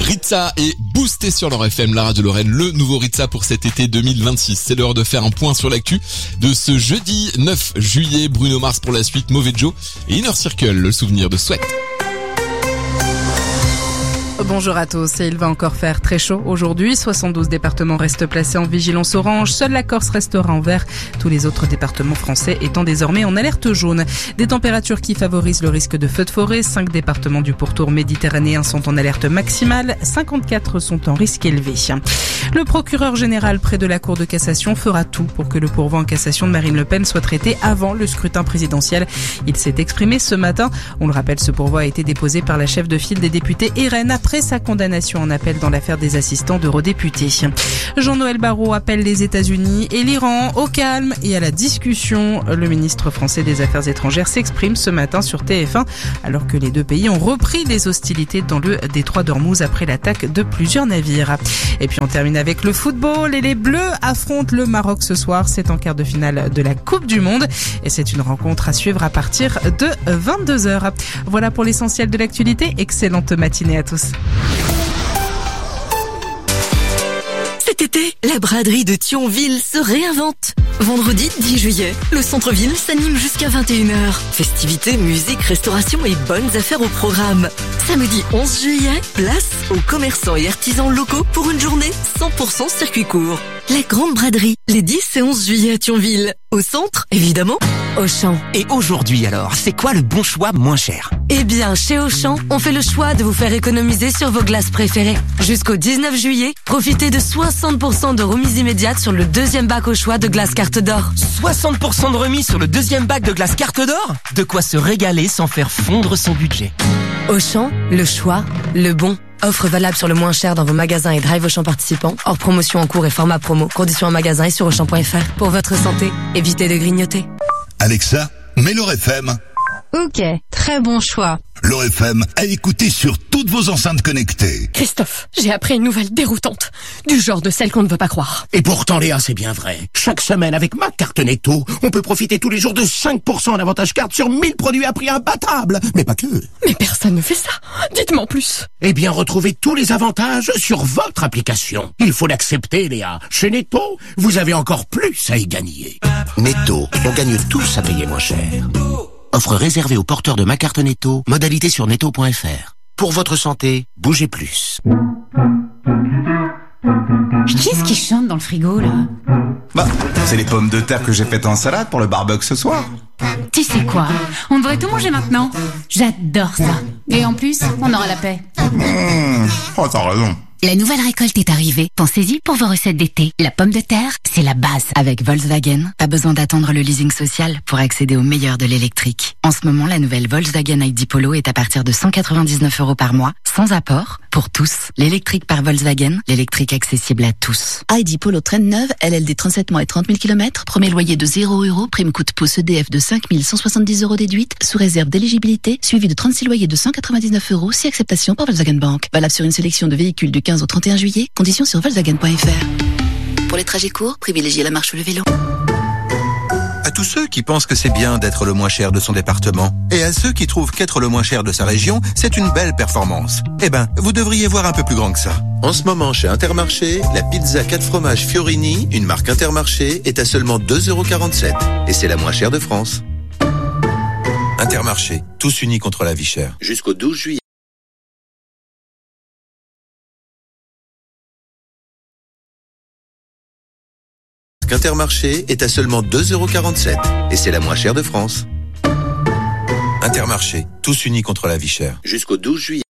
Ritza est boosté sur leur FM, la radio Lorraine, le nouveau Ritza pour cet été 2026. C'est l'heure de faire un point sur l'actu de ce jeudi 9 juillet. Bruno Mars pour la suite, Mauvais Joe et Inner Circle, le souvenir de Sweat. Bonjour à tous, et il va encore faire très chaud aujourd'hui. 72 départements restent placés en vigilance orange. Seule la Corse restera en vert. Tous les autres départements français étant désormais en alerte jaune. Des températures qui favorisent le risque de feux de forêt. 5 départements du pourtour méditerranéen sont en alerte maximale. 54 sont en risque élevé. Le procureur général près de la Cour de cassation fera tout pour que le pourvoi en cassation de Marine Le Pen soit traité avant le scrutin présidentiel. Il s'est exprimé ce matin. On le rappelle, ce pourvoi a été déposé par la chef de file des députés RN après sa condamnation en appel dans l'affaire des assistants d'eurodéputés. Jean-Noël Barrot appelle les États-Unis et l'Iran au calme et à la discussion. Le ministre français des Affaires étrangères s'exprime ce matin sur TF1 alors que les deux pays ont repris les hostilités dans le détroit d'Ormuz après l'attaque de plusieurs navires. Et puis on termine avec le football et les Bleus affrontent le Maroc ce soir. C'est en quart de finale de la Coupe du Monde et c'est une rencontre à suivre à partir de 22h. Voilà pour l'essentiel de l'actualité. Excellente matinée à tous. Cet été, la braderie de Thionville se réinvente. Vendredi 10 juillet, le centre-ville s'anime jusqu'à 21h. Festivités, musique, restauration et bonnes affaires au programme. Samedi 11 juillet, place aux commerçants et artisans locaux pour une journée 100% circuit court. La grande braderie, les 10 et 11 juillet à Thionville. Au centre, évidemment, Auchan. Et aujourd'hui alors, c'est quoi le bon choix moins cher? Eh bien, chez Auchan, on fait le choix de vous faire économiser sur vos glaces préférées. Jusqu'au 19 juillet, profitez de 60% de remise immédiate sur le deuxième bac au choix de glace carte d'or. 60% de remise sur le deuxième bac de glace carte d'or? De quoi se régaler sans faire fondre son budget. Auchan, le choix, le bon. Offre valable sur le moins cher dans vos magasins et drive Auchan participants. Hors promotion en cours et format promo. Conditions en magasin et sur Auchan.fr. Pour votre santé, évitez de grignoter. Alexa, mets l'Or FM. Ok, très bon choix. L'Or FM à écouter sur toutes vos enceintes connectées. Christophe, j'ai appris une nouvelle déroutante. Du genre de celle qu'on ne veut pas croire. Et pourtant, Léa, c'est bien vrai. Chaque semaine, avec ma carte Netto, on peut profiter tous les jours de 5% en avantage carte sur 1000 produits à prix imbattable. Mais pas que. Mais personne ne fait ça. Dites-moi en plus. Eh bien, retrouvez tous les avantages sur votre application. Il faut l'accepter, Léa. Chez Netto, vous avez encore plus à y gagner. Netto, on gagne tous à payer moins cher. Offre réservée aux porteurs de ma carte Netto, modalité sur netto.fr. Pour votre santé, bougez plus. Qui est-ce qui chante dans le frigo, là? Bah, c'est les pommes de terre que j'ai faites en salade pour le barbecue ce soir. Tu sais quoi? On devrait tout manger maintenant. J'adore ça. Et en plus, on aura la paix. Oh, t'as raison. La nouvelle récolte est arrivée. Pensez-y pour vos recettes d'été. La pomme de terre, c'est la base. Avec Volkswagen, pas besoin d'attendre le leasing social pour accéder au meilleur de l'électrique. En ce moment, la nouvelle Volkswagen ID Polo est à partir de 199 € par mois, sans apport, pour tous. L'électrique par Volkswagen, l'électrique accessible à tous. ID Polo traîne neuve, LLD 37 mois et 30 000 km, premier loyer de 0 €, prime coûte pouce EDF de 5 170 € déduite, sous réserve d'éligibilité, suivi de 36 loyers de 199 €, si acceptation par Volkswagen Bank. Valable sur une sélection de véhicules du 15 au 31 juillet, conditions sur Volkswagen.fr. Pour les trajets courts, privilégiez la marche ou le vélo. À tous ceux qui pensent que c'est bien d'être le moins cher de son département, et à ceux qui trouvent qu'être le moins cher de sa région, c'est une belle performance. Eh ben, vous devriez voir un peu plus grand que ça. En ce moment, chez Intermarché, la pizza 4 fromages Fiorini, une marque Intermarché, est à seulement 2,47 €. Et c'est la moins chère de France. Intermarché, tous unis contre la vie chère. Jusqu'au 12 juillet. Intermarché est à seulement 2,47 € et c'est la moins chère de France. Intermarché, tous unis contre la vie chère. Jusqu'au 12 juillet.